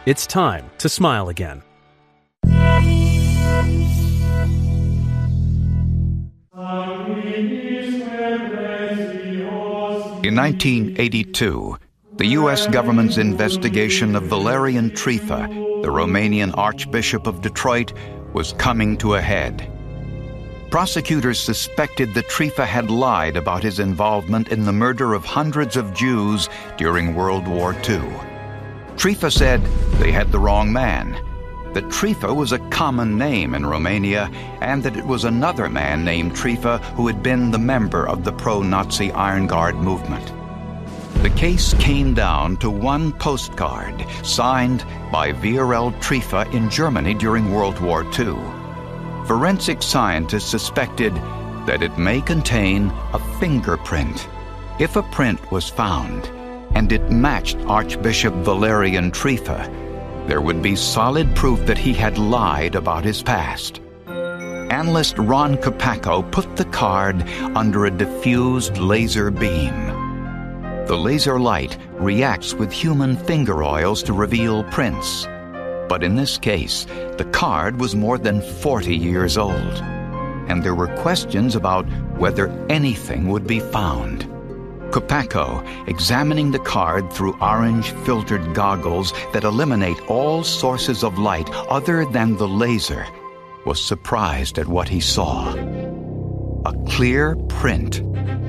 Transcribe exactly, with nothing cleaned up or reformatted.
It's time to smile again. In nineteen eighty-two, the U S government's investigation of Valerian Trifa, the Romanian Archbishop of Detroit, was coming to a head. Prosecutors suspected that Trifa had lied about his involvement in the murder of hundreds of Jews during World War Two. Trifa said they had the wrong man, that Trifa was a common name in Romania, and that it was another man named Trifa who had been the member of the pro-Nazi Iron Guard movement. The case came down to one postcard signed by Viorel Trifa in Germany during World War Two. Forensic scientists suspected that it may contain a fingerprint. If a print was found, and it matched Archbishop Valerian Trifa, there would be solid proof that he had lied about his past. Analyst Ron Kopacko put the card under a diffused laser beam. The laser light reacts with human finger oils to reveal prints. But in this case, the card was more than forty years old, and there were questions about whether anything would be found. Kopacko, examining the card through orange-filtered goggles that eliminate all sources of light other than the laser, was surprised at what he saw. A clear print